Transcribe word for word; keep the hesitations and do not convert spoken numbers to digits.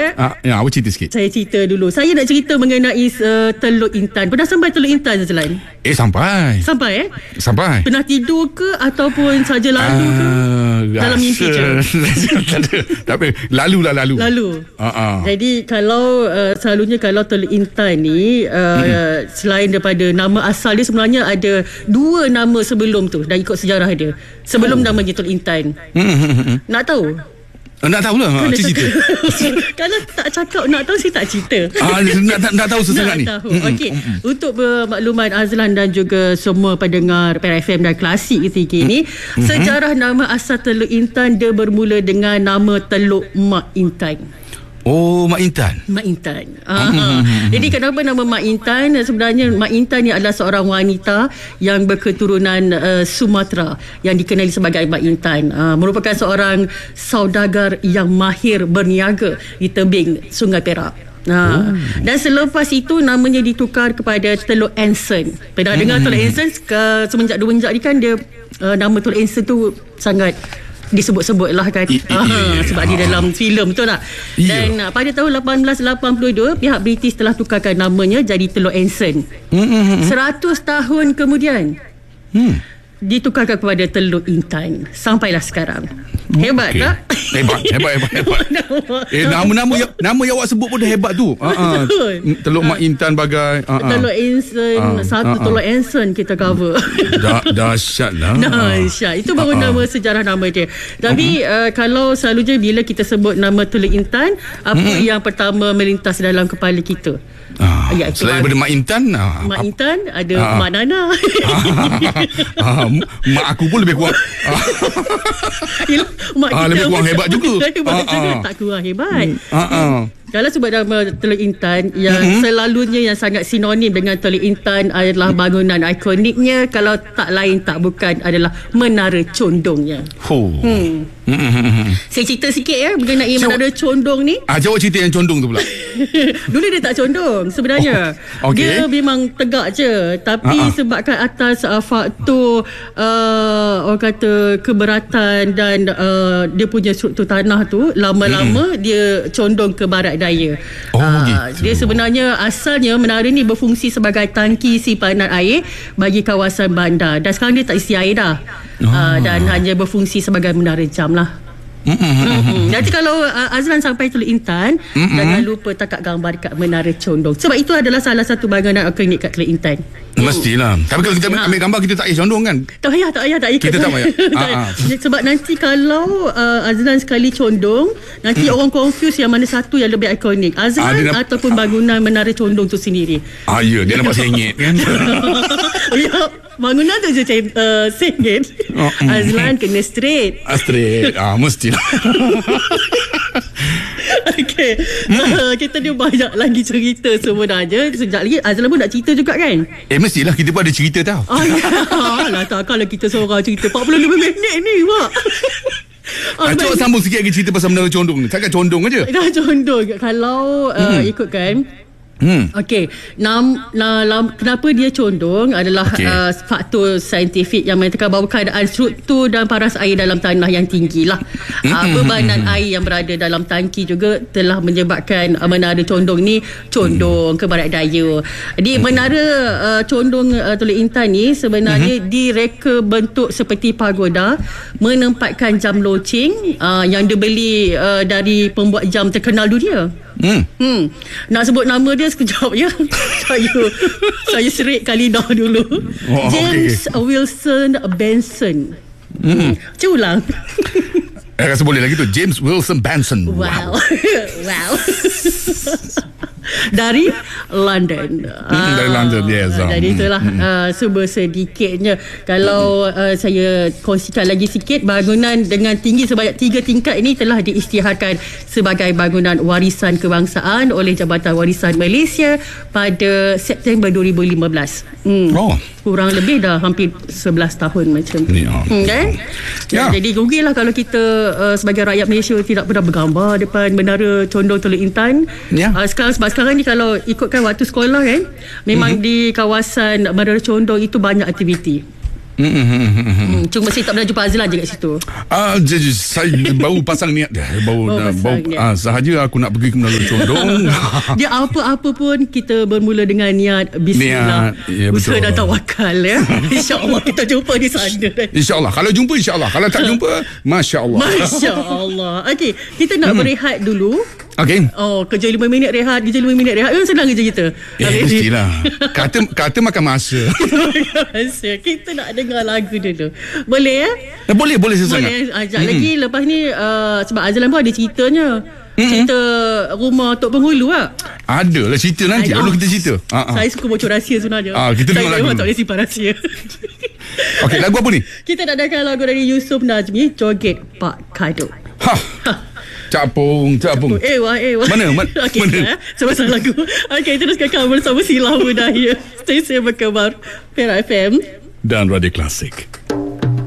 eh. Ah, ya, awak cerita sikit. Saya cerita dulu. Saya nak cerita mengenai uh, Teluk Intan. Pernah sampai Teluk Intan, Azlan? Eh, sampai. Sampai eh? Sampai. Pernah tidur ke ataupun saja lalu ke? Uh, Dalam mimpi je. Tapi lalu lah lalu. Lalu. Uh-uh. Jadi kalau uh, selalunya kalau Teluk Intan ni uh, hmm. selain daripada nama asal dia, sebenarnya ada dua nama sebelum tu dah ikut sejarah dia. Sebelum oh. namanya Teluk Intan. Hmm. Nak tahu? Nak tahu lah. Ha, cerita. Kalau tak cakap nak tahu, saya tak cerita. Ah, nak, nak, nak tahu sesangat ni. Nak tahu. Okey. Untuk bermakluman Azlan dan juga semua pendengar Perak F M dan Klasik ketika ini, mm-hmm. sejarah nama asal Teluk Intan dia bermula dengan nama Teluk Mak Intan. Oh, Mak Intan. Mak Intan. Mm-hmm. Jadi kenapa nama Mak Intan? Sebenarnya Mak Intan ni adalah seorang wanita yang berketurunan uh, Sumatera yang dikenali sebagai Mak Intan. Uh, merupakan seorang saudagar yang mahir berniaga di tebing Sungai Perak. Ha. Oh. Dan selepas itu namanya ditukar kepada Teluk Anson. Pernah hmm. dengar Teluk Anson? Ke, semenjak dua menjak ni kan dia uh, nama Teluk Anson tu sangat disebut-sebut lah kan. I, i, i, i, sebab i, di dalam filem, betul tak? Iya. Dan uh, pada tahun lapan belas lapan puluh dua pihak British telah tukarkan namanya jadi Teluk Anson. hmm. Seratus tahun kemudian hmm. ditukarkan kepada Teluk Intan. Sampailah sekarang. Hebat okay. tak? Hebat, hebat, hebat, hebat. Eh, nama-nama yang, nama yang awak sebut pun dah hebat tu. Uh-uh. Teluk Mak Intan bagai uh-uh. Teluk Anson, uh, satu uh-uh. Teluk Anson kita cover. Dah dahsyat lah. Dahsyat. Itu baru uh-uh. nama sejarah nama dia. Tapi uh-huh. uh, kalau selalunya bila kita sebut nama Teluk Intan, apa uh-huh. yang pertama melintas dalam kepala kita? Ah, ya, selain daripada Mak Intan, ah, Mak Intan ada ah, Mak Nana. ah, mak aku pun lebih kurang Mak ah, lebih kurang hebat juga. Hebat ah, juga. Ah. Tak kurang hebat. Ah, ah. Kalau sebut nama Teluk Intan yang mm-hmm. selalunya yang sangat sinonim dengan Teluk Intan adalah bangunan ikoniknya, kalau tak lain tak bukan adalah Menara Condongnya. Oh. Hmm. Mm-hmm. Saya cerita sikit ya mengenai Cuk. Menara Condong ni. Ah, jawab cerita yang condong tu pula. Dulu dia tak condong sebenarnya. Oh, okay. Dia memang tegak je, tapi uh-huh. sebabkan atas uh, faktor uh, orang kata keberatan dan uh, dia punya struktur tanah tu lama-lama mm. dia condong ke barat daya. Oh, uh, gitu. Dia sebenarnya asalnya menara ni berfungsi sebagai tangki simpanan air bagi kawasan bandar, dan sekarang dia tak isi air dah. Oh. Uh, dan hanya berfungsi sebagai menara jam lah. Mm-hmm. Nanti kalau uh, Azlan sampai Teluk Intan, mm-hmm. jangan lupa takat gambar dekat Menara Condong, sebab itu adalah salah satu bangunan ikonik kat Teluk Intan. Mestilah. Tapi kalau kita ambil gambar, kita tak payah condong kan? Tak payah, tak payah, tak payah. Kita tak payah. Sebab nanti kalau uh, Azlan sekali condong, nanti hmm. orang confuse yang mana satu yang lebih ikonik, Azlan ah, ataupun bangunan Menara Condong tu sendiri. Ah ya, dia nampak sengit kan? Ya, bangunan tu je uh, sengit. Oh, mm. Azlan kena straight. Ah, straight. Ah, mestilah. Okey. Hmm. Uh, kita ni banyak lagi cerita sebenarnya. Sejak lagi Azlan pun nak cerita juga kan? Eh, mestilah kita pun ada cerita tau. Oh, ya. Alah, tak kalau kita seorang cerita empat puluh lima minit ni, Pak. Ah, cuba sambung sikit lagi cerita pasal Menara Condong ni. Takkan condong aja. Dah condong. Kalau uh, hmm. ikutkan Hmm. Okey, nam, nam, nam, kenapa dia condong adalah okay. uh, faktor saintifik yang menyatakan bahawa keadaan struktur dan paras air dalam tanah yang tinggi lah. Mm-hmm. Uh, bebanan mm-hmm. air yang berada dalam tangki juga telah menyebabkan uh, Menara Condong ni condong mm-hmm. ke barat daya. Jadi mm-hmm. Menara uh, Condong uh, Teluk Intan ni sebenarnya mm-hmm. direka bentuk seperti pagoda, menempatkan jam loceng uh, yang dibeli uh, dari pembuat jam terkenal dunia. Hmm. hmm. Nak sebut nama dia sekejap ya. Saya Saya serik Kalidah dulu. oh, James okay. Wilson Benson. hmm. Cuba ulang. Eh, rasa boleh lagi tu. James Wilson Benson. Wow. Wow. Dari London. hmm, ah, Dari London, yes. Um, Jadi itulah hmm. uh, cuba sedikitnya. Kalau uh, saya kongsikan lagi sikit, bangunan dengan tinggi sebanyak tiga tingkat ini telah diisytiharkan sebagai bangunan warisan kebangsaan oleh Jabatan Warisan Malaysia pada September dua ribu lima belas. hmm. Oh. Kurang lebih dah hampir sebelas tahun macam tu. Ya. Hmm, kan? Ya. Jadi rugilah kalau kita uh, sebagai rakyat Malaysia tidak pernah bergambar depan Menara Condong Teluk Intan. Ya. Uh, sekarang sebab sekarang ni kalau ikutkan waktu sekolah kan, memang mm-hmm. di kawasan Menara Condong itu banyak aktiviti. Hmm, cuma saya tak pernah jumpa Azlan je kat situ. Ah, uh, saya baru pasang niat dah. Baru, baru, baru ah, sahaja aku nak pergi ke Menara Condong. Dia apa-apa pun kita bermula dengan niat bismillah. Niat, ya, usaha dan tawakal ya. InsyaAllah kita jumpa di sana. InsyaAllah. Kalau jumpa insyaAllah. Kalau tak jumpa, Masya Allah. Masya Allah. Okey, kita nak hmm. berehat dulu. Okey. Oh, kerja lima minit rehat, kerja lima minit rehat. Memang senang kerja kita. Eh, mestilah. Kata kata makan masa. Makan masa. Kita nak dengar lagu dulu. Boleh ya? Eh, boleh, boleh sesangat. Boleh. Ajak hmm. lagi lepas ni uh, sebab Azlan pun ada ceritanya. Hmm. Cerita rumah Tok Penghulu lah. Ada lah cerita nanti. Lalu kita cerita. Uh-uh. Saya suka bocor rahsia sebenarnya. Ah, kita dengar lagu. Saya tak boleh simpan rahsia. Okey, lagu apa ni? Kita nak dengar lagu dari Yusuf Najmi, Joget Pak Kado. Ha. ha. Capung, capung. Eh, wah, eh, wah. Mana? Man, okay, mana? Sama-sama lagu. Okey, teruskan kamu bersama Silah Budaya. Stay safe berkabar. Perak F M. Dan Radio Klasik.